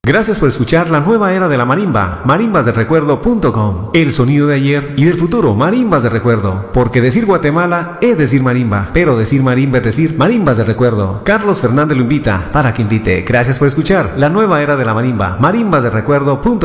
Gracias por escuchar la nueva era de la marimba, marimbasdelrecuerdo.com. El sonido de ayer y del futuro, marimbas de recuerdo. Porque decir Guatemala es decir marimba, pero decir marimba es decir marimbas de recuerdo. Carlos Fernández lo invita para que invite. Gracias por escuchar la nueva era de la marimba, marimbasdelrecuerdo.com.